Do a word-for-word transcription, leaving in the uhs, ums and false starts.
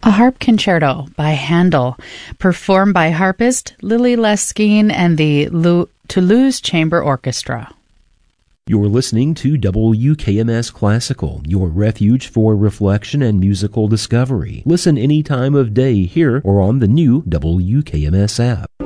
A Harp Concerto by Handel, performed by harpist Lily Leskine and the Lu- Toulouse Chamber Orchestra. You're listening to W K M S Classical, your refuge for reflection and musical discovery. Listen any time of day here or on the new W K M S app.